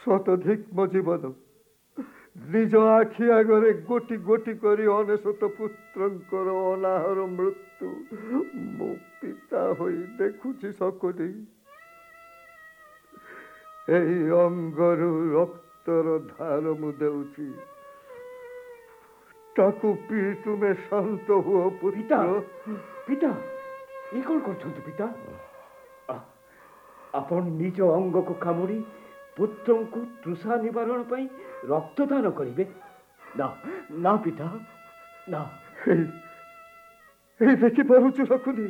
শতধিক ମୋ ଜୀବନ ନିଜ ଆଖି ଆଗରେ ଗୋଟି ଗୋଟି କରି ଅନେଶତ ପୁତ୍ରଙ୍କର ଅନାହର ମୃତ୍ୟୁ ମୋ ପିତା ହୋଇ ଦେଖୁଛି ଶକୁନି। ଏହି ଅଙ୍ଗରୁ ରକ୍ତର ଧାର ମୁଁ ଦେଉଛି, ତାକୁ ପିଇ ତୁମେ ଶାନ୍ତ ହୁଅ ପୁତ୍ର। ପିତା, ଏ କ'ଣ କରୁଛନ୍ତି ପିତା? ଆପଣ ନିଜ ଅଙ୍ଗକୁ କାମୁଡ଼ି ପୁତ୍ରଙ୍କୁ ତୃଷା ନିବାରଣ ପାଇଁ ରକ୍ତଦାନ କରିବେ? ନା ନା ପିତା, ନା। এই ଦେଖିପାରୁଛୁ ଶକୁନି,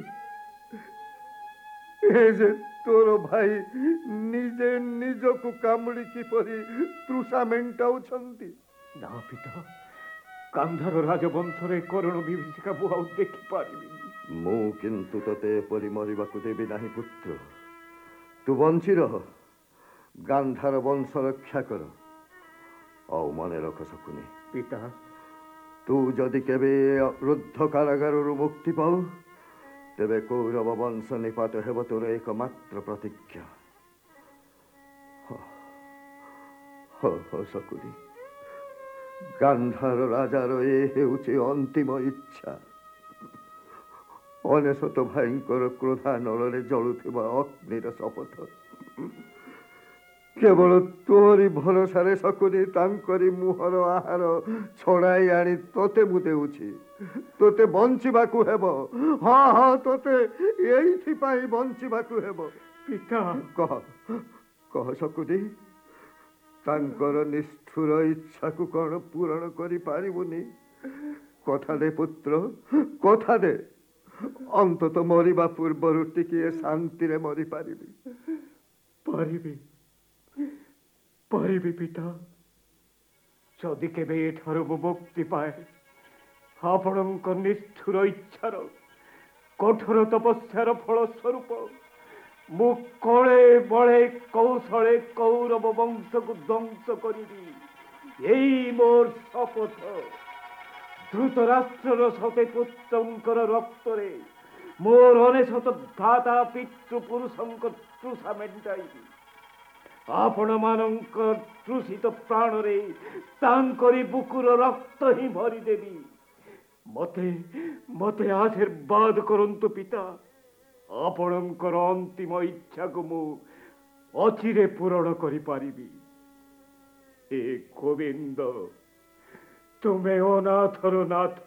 ଏ ଯେ ତୋର ଭାଇ ନିଜେ ନିଜକୁ କାମୁଡ଼ି କିପରି ତୃଷା ମେଣ୍ଟାଉଛନ୍ତି। ନା ପିତା, ଗାନ୍ଧାର ରାଜବଂଶରେ କରଣ ବିଭୀଷିକା ମୁଁ ଆଉ ଦେଖିପାରିବିନି। ମୁଁ କିନ୍ତୁ ତତେ ଏପରି ମରିବାକୁ ଦେବି ନାହିଁ ପୁତ୍ର। ତୁ ବଞ୍ଚି ରହ, ଗାନ୍ଧାର ବଂଶ ରକ୍ଷା କର। ଆଉ ମନେ ରଖ ଶକୁନି, ପିତା, ତୁ ଯଦି କେବେ ରୁଦ୍ଧ କାରାଗାରରୁ ମୁକ୍ତି ପାଉ, ତେବେ କୌରବ ବଂଶ ନିପାତ ହେବ ତୋର ଏକମାତ୍ର ପ୍ରତିଜ୍ଞା। ଶକୁନି, ଗାନ୍ଧାର ରାଜାର ଏ ହେଉଛି ଅନ୍ତିମ ଇଚ୍ଛା। ଅନେଶତ ଭାଇଙ୍କର କ୍ରୋଧାନଳରେ ଜଳୁଥିବା ଅଗ୍ନିର ଶପଥ। କେବଳ ତୋରି ଭରସାରେ ଶକୁନି ତାଙ୍କରି ମୁହଁର ଆହାର ଛଡ଼ାଇ ଆଣି ତୋତେ ମୁଁ ଦେଉଛି। ତୋତେ ବଞ୍ଚିବାକୁ ହେବ। ହଁ ହଁ, ତୋତେ ଏଇଥିପାଇଁ ବଞ୍ଚିବାକୁ ହେବ। ପିତା, କହ କହ ଶକୁନି, ତାଙ୍କର ନିଷ୍ଠୁର ଇଚ୍ଛାକୁ କ'ଣ ପୂରଣ କରିପାରିବୁନି? କଥା ଦେ ପୁତ୍ର, କଥା ଦେ। ଅନ୍ତତଃ ମରିବା ପୂର୍ବରୁ ଟିକିଏ ଶାନ୍ତିରେ ମରିପାରିବି। ପାରିବି ପାରିବି ପିତା, ଯଦି କେବେ ଏଠାରୁ ମୁଁ ମୁକ୍ତି ପାଏ, ଆପଣଙ୍କ ନିଷ୍ଠୁର ଇଚ୍ଛାର କଠୋର ତପସ୍ୟାର ଫଳ ସ୍ୱରୂପ ମୁଁ କଳେ ବଳେ କୌଶଳେ କୌରବ ବଂଶକୁ ଧ୍ୱଂସ କରିବି। ଏଇ ମୋର ଶପଥ। ଧୃତରାଷ୍ଟ୍ରର ସତେ ପୁତ୍ରଙ୍କର ରକ୍ତରେ ମୋର ଅନେଶତ ଭ୍ରାତା ପିତୃପୁରୁଷଙ୍କ ତୃଷା ମେଣ୍ଟାଇବି। ଆପଣମାନଙ୍କ ତୃଷିତ ପ୍ରାଣରେ ତାଙ୍କରି ବୁକୁର ରକ୍ତ ହିଁ ଭରିଦେବି। ମତେ ଆଶୀର୍ବାଦ କରନ୍ତୁ ପିତା। ଆପଣଙ୍କର ଅନ୍ତିମ ଇଚ୍ଛାକୁ ମୁଁ ଅଚିରେ ପୂରଣ କରିପାରିବି। ହେ ଗୋବିନ୍ଦ, ତୁମେ ଅନାଥର ନାଥ,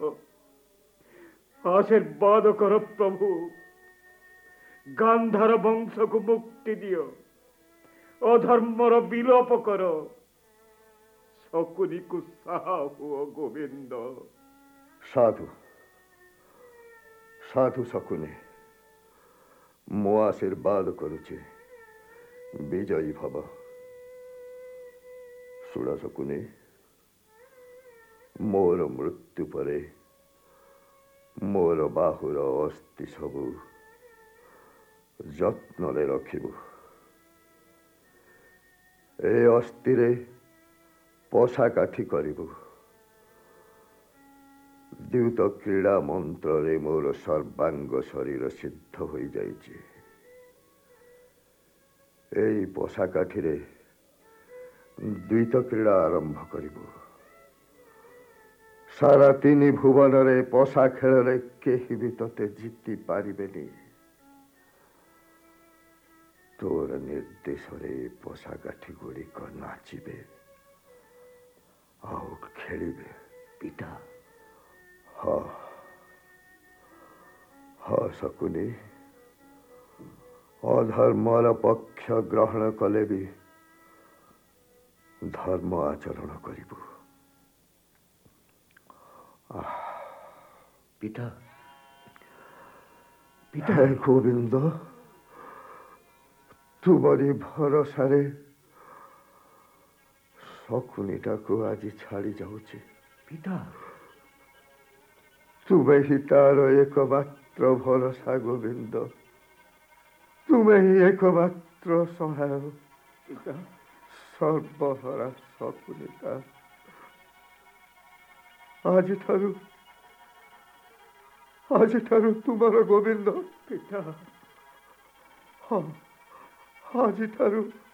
ଆଶୀର୍ବାଦ କର ପ୍ରଭୁ। ଗାନ୍ଧାର ବଂଶକୁ ମୁକ୍ତି ଦିଅ, ଅଧର୍ମର ବିଲୋପ କର। ଶକୁନିକୁ ସାହା ହୁଅ ଗୋବିନ୍ଦ। ସାଧୁ ସାଧୁ ଶକୁନି, ମୁଁ ଆଶୀର୍ବାଦ କରୁଛି, ବିଜୟୀ ଭବ। ଶୁଣ ଶକୁନି, ମୋର ମୃତ୍ୟୁ ପରେ ମୋର ବାହୁର ଅସ୍ଥି ସବୁ ଯତ୍ନରେ ରଖିବୁ। ଏ ଅସ୍ଥିରେ ପଶା କାଠି କରିବୁ। ଦ୍ୟୁତ କ୍ରୀଡ଼ା ମନ୍ତ୍ରରେ ମୋର ସର୍ବାଙ୍ଗ ଶରୀର ସିଦ୍ଧ ହୋଇଯାଇଛି। ଏହି ପଶା କାଠିରେ ଦ୍ୱୈତ କ୍ରୀଡ଼ା ଆରମ୍ଭ କରିବୁ। ସାରା ତିନି ଭୁବନରେ ପଶା ଖେଳରେ କେହି ବି ତତେ ଜିତି ପାରିବେନି। ତୋର ନିର୍ଦ୍ଦେଶରେ ପଶା କାଠି ଗୁଡ଼ିକ ନାଚିବେ ଆଉ ଖେଳିବେ। ପିତା, ହଁ ଶକୁନି, ଅଧର୍ମର ପକ୍ଷ ଗ୍ରହଣ କଲେ ବି ଧର୍ମ ଆଚରଣ କରିବୁ। ପିତା, ହେ ଗୋବିନ୍ଦ, ତୁମରି ଭରସାରେ ଶକୁନିଟାକୁ ଆଜି ଛାଡ଼ି ଯାଉଛି। ପିତା, ତୁମେ ହିଁ ତାର ଏକମାତ୍ର ଭରସା ଗୋବିନ୍ଦ। ତୁମେ ହିଁ ଏକମାତ୍ର ସହାୟ। ପିତା, ସର୍ବହରା ଶକୁନିଟା ଆଜିଠାରୁ ତୁମର ଗୋବିନ୍ଦ। ପିତା, ହଁ, ଆଜିଠାରୁ